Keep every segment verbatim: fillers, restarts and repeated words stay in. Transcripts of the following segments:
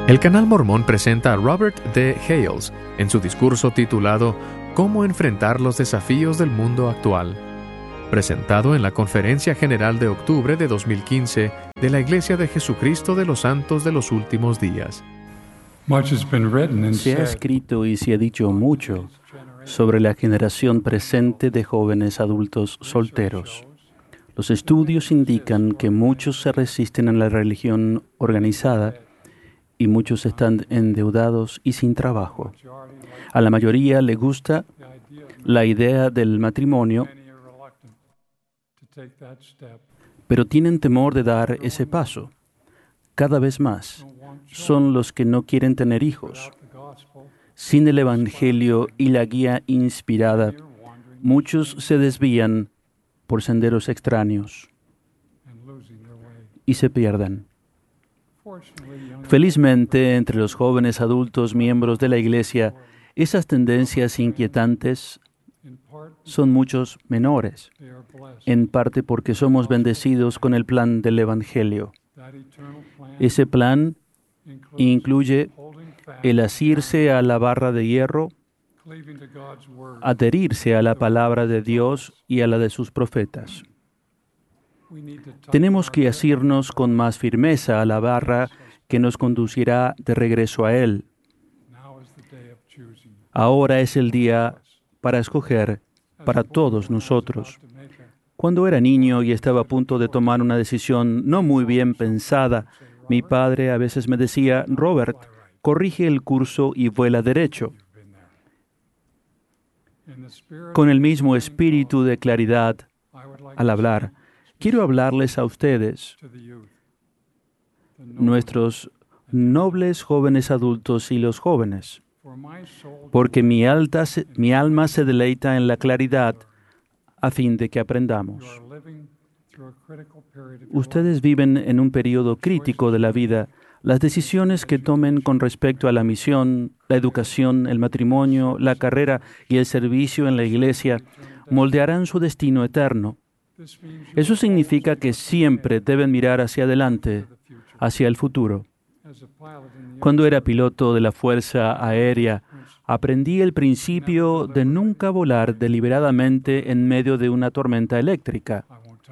El canal Mormón presenta a Robert D. Hales en su discurso titulado ¿Cómo enfrentar los desafíos del mundo actual?, presentado en la Conferencia General de octubre de dos mil quince de la Iglesia de Jesucristo de los Santos de los Últimos Días. Se ha escrito y se ha dicho mucho sobre la generación presente de jóvenes adultos solteros. Los estudios indican que muchos se resisten a la religión organizada y muchos están endeudados y sin trabajo. A la mayoría le gusta la idea del matrimonio, pero tienen temor de dar ese paso. Cada vez más son los que no quieren tener hijos. Sin el Evangelio y la guía inspirada, muchos se desvían por senderos extraños y se pierden. Felizmente, entre los jóvenes adultos miembros de la Iglesia, esas tendencias inquietantes son muchos menores, en parte porque somos bendecidos con el plan del Evangelio. Ese plan incluye el asirse a la barra de hierro, adherirse a la palabra de Dios y a la de sus profetas. Tenemos que asirnos con más firmeza a la barra que nos conducirá de regreso a Él. Ahora es el día para escoger para todos nosotros. Cuando era niño y estaba a punto de tomar una decisión no muy bien pensada, mi padre a veces me decía, Robert, corrige el curso y vuela derecho. Con el mismo espíritu de claridad al hablar, quiero hablarles a ustedes, nuestros nobles jóvenes adultos y los jóvenes, porque mi, alta, mi alma se deleita en la claridad a fin de que aprendamos. Ustedes viven en un periodo crítico de la vida. Las decisiones que tomen con respecto a la misión, la educación, el matrimonio, la carrera y el servicio en la iglesia moldearán su destino eterno. Eso significa que siempre deben mirar hacia adelante, hacia el futuro. Cuando era piloto de la Fuerza Aérea, aprendí el principio de nunca volar deliberadamente en medio de una tormenta eléctrica.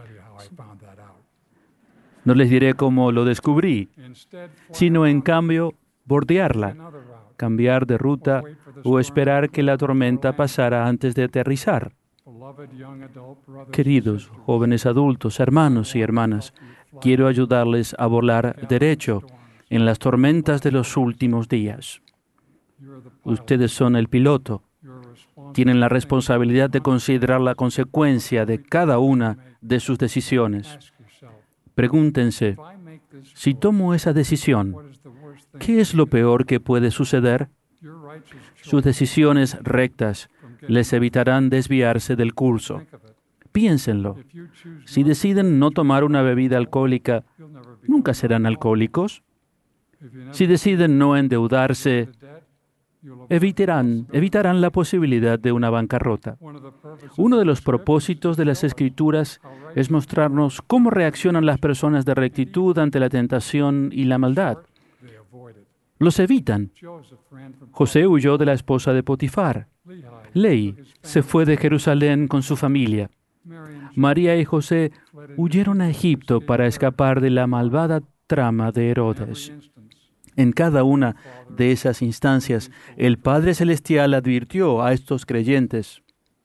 No les diré cómo lo descubrí, sino en cambio bordearla, cambiar de ruta o esperar que la tormenta pasara antes de aterrizar. Queridos jóvenes adultos, hermanos y hermanas, quiero ayudarles a volar derecho en las tormentas de los últimos días. Ustedes son el piloto. Tienen la responsabilidad de considerar la consecuencia de cada una de sus decisiones. Pregúntense, si tomo esa decisión, ¿qué es lo peor que puede suceder? Sus decisiones rectas les evitarán desviarse del curso. Piénsenlo. Si deciden no tomar una bebida alcohólica, ¿nunca serán alcohólicos? Si deciden no endeudarse, evitarán, evitarán la posibilidad de una bancarrota. Uno de los propósitos de las Escrituras es mostrarnos cómo reaccionan las personas de rectitud ante la tentación y la maldad. Los evitan. José huyó de la esposa de Potifar. Lehi se fue de Jerusalén con su familia. María y José huyeron a Egipto para escapar de la malvada trama de Herodes. En cada una de esas instancias, el Padre Celestial advirtió a estos creyentes,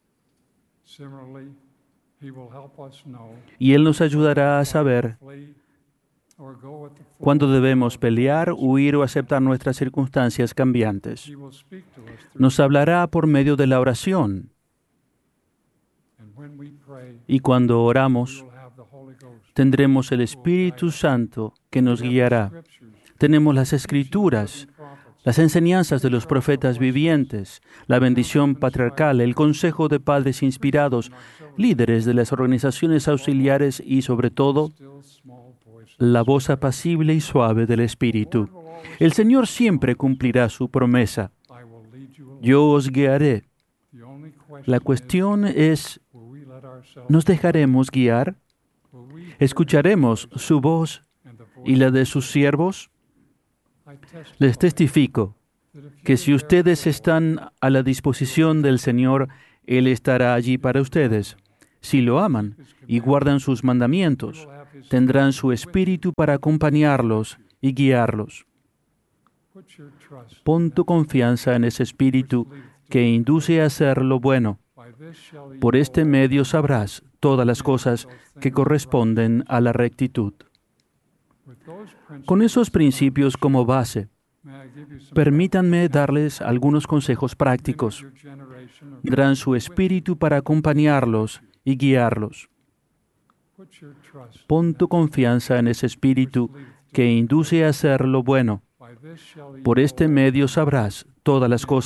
y Él nos ayudará a saber cuándo debemos pelear, huir o aceptar nuestras circunstancias cambiantes. Nos hablará por medio de la oración. Y cuando oramos, tendremos el Espíritu Santo que nos guiará. Tenemos las Escrituras, las enseñanzas de los profetas vivientes, la bendición patriarcal, el consejo de padres inspirados, líderes de las organizaciones auxiliares y, sobre todo, la voz apacible y suave del Espíritu. El Señor siempre cumplirá su promesa. Yo os guiaré. La cuestión es, ¿nos dejaremos guiar? ¿Escucharemos su voz y la de sus siervos? Les testifico que si ustedes están a la disposición del Señor, Él estará allí para ustedes. Si lo aman y guardan sus mandamientos, tendrán su espíritu para acompañarlos y guiarlos. Pon tu confianza en ese espíritu que induce a hacer lo bueno. Por este medio sabrás todas las cosas que corresponden a la rectitud. Con esos principios como base, permítanme darles algunos consejos prácticos. Tendrán su espíritu para acompañarlos y guiarlos. Pon tu confianza en ese espíritu que induce a hacer lo bueno. Por este medio sabrás todas las cosas